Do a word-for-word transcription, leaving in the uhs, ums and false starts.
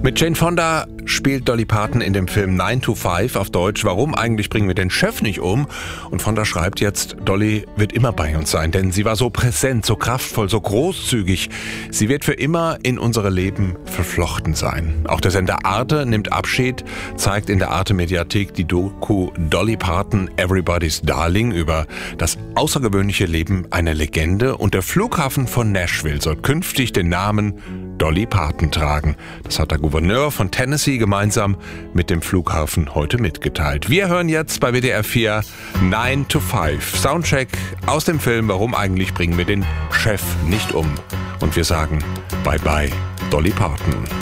Mit Jane Fonda spielt Dolly Parton in dem Film nine to five auf Deutsch. Warum eigentlich bringen wir den Chef nicht um? Und Fonda schreibt jetzt, Dolly wird immer bei uns sein, denn sie war so präsent, so kraftvoll, so großzügig. Sie wird für immer in unsere Leben verflochten sein. Auch der Sender Arte nimmt Abschied, zeigt in der Arte-Mediathek die Doku Dolly Parton, Everybody's Darling über das außergewöhnliche Leben einer Legende. Und der Flughafen von Nashville soll künftig den Namen Dolly Parton tragen. Das hat der Gouverneur von Tennessee gemeinsam mit dem Flughafen heute mitgeteilt. Wir hören jetzt bei W D R vier nine to five. Soundcheck aus dem Film Warum eigentlich bringen wir den Chef nicht um? Und wir sagen Bye bye, Dolly Parton.